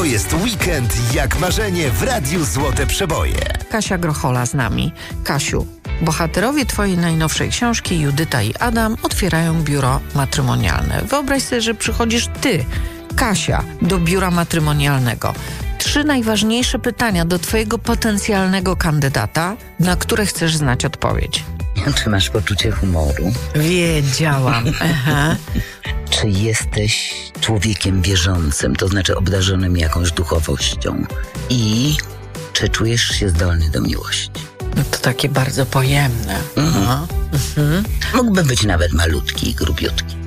To jest weekend jak marzenie w Radiu Złote Przeboje. Kasia Grochola z nami. Kasiu, bohaterowie twojej najnowszej książki, Judyta i Adam, otwierają biuro matrymonialne. Wyobraź sobie, że przychodzisz ty, Kasia, do biura matrymonialnego. 3 najważniejsze pytania do twojego potencjalnego kandydata, na które chcesz znać odpowiedź. Czy masz poczucie humoru? Wiedziałam. Aha. Czy jesteś człowiekiem wierzącym, to znaczy obdarzonym jakąś duchowością? I czy czujesz się zdolny do miłości? No to takie bardzo pojemne. Mógłby być nawet malutki i grubiutki.